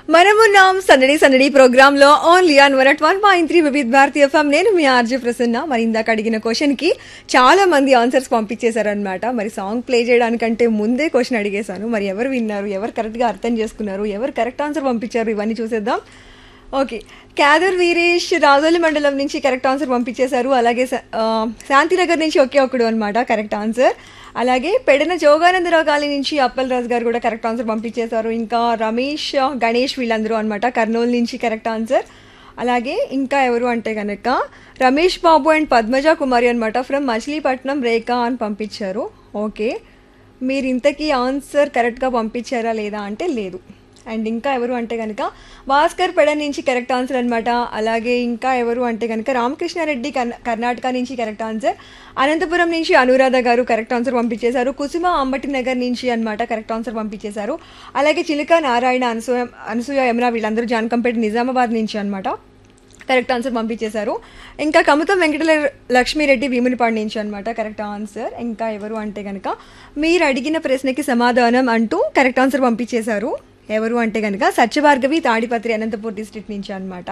మనమున్నాం సందడి సందడి ప్రోగ్రామ్ లో ఓన్లీ ఆన్ 101.3 వివిధ భారతి ఎఫ్ఎం. నేను మీ ఆర్జే ప్రసన్న. మరి ఇందాక అడిగిన క్వశ్చన్ కి చాలా మంది ఆన్సర్స్ పంపించేశారనమాట. మరి సాంగ్ ప్లే చేయడానికంటే ముందే క్వశ్చన్ అడిగేశాను. మరి ఎవరు విన్నారు, ఎవరు కరెక్ట్ గా అర్థం చేసుకున్నారు, ఎవరు కరెక్ట్ ఆన్సర్ పంపించారు, ఇవన్నీ చూసేద్దాం. ఓకే, క్యాదర్ వీరేష్ రాజోలి మండలం నుంచి కరెక్ట్ ఆన్సర్ పంపించేశారు. అలాగే శాంతినగర్ నుంచి ఒకే ఒకడు అనమాట కరెక్ట్ ఆన్సర్. అలాగే పెడన జోగానందరావు కాలనీ నుంచి అప్పల్ రాజు గారు కూడా కరెక్ట్ ఆన్సర్ పంపించేశారు. ఇంకా రమేష్ గణేష్ వీళ్ళందరూ అనమాట కర్నూలు నుంచి కరెక్ట్ ఆన్సర్. అలాగే ఇంకా ఎవరు అంటే కనుక రమేష్ బాబు అండ్ పద్మజ కుమారి అనమాట ఫ్రమ్ మచిలీపట్నం రేఖ అని పంపించారు. ఓకే, మీరు ఇంతకీ ఆన్సర్ కరెక్ట్గా పంపించారా లేదా అంటే లేదు. అండ్ ఇంకా ఎవరు అంటే కనుక భాస్కర్ పెడ నుంచి కరెక్ట్ ఆన్సర్ అనమాట. అలాగే ఇంకా ఎవరు అంటే కనుక రామకృష్ణారెడ్డి కర్ణాటక నుంచి కరెక్ట్ ఆన్సర్. అనంతపురం నుంచి అనురాధ గారు కరెక్ట్ ఆన్సర్ పంపించేశారు. కుసుమ అంబటి నగర్ నుంచి అనమాట కరెక్ట్ ఆన్సర్ పంపించేశారు. అలాగే చిలుక నారాయణ అనసూయ యమున వీళ్ళందరూ జాన్కంపేట నిజామాబాద్ నుంచి అనమాట కరెక్ట్ ఆన్సర్ పంపించేశారు. ఇంకా కముతం వెంకట లక్ష్మీరెడ్డి భీమునిపాడు నుంచి అనమాట కరెక్ట్ ఆన్సర్. ఇంకా ఎవరు అంటే కనుక మీరు అడిగిన ప్రశ్నకి సమాధానం అంటూ కరెక్ట్ ఆన్సర్ పంపించేశారు. ఎవరు అంటే కనుక సత్యభార్గవి తాడిపత్రి అనంతపూర్ డిస్ట్రిక్ట్ నుంచి అనమాట.